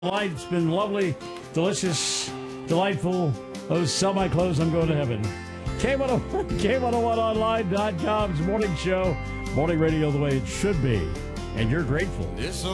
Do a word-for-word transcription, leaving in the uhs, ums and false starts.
Light. It's been lovely, delicious, delightful. Oh, sell my clothes, I'm going to heaven. K one oh one, K one oh one online dot com's morning show. Morning radio the way it should be. And you're grateful.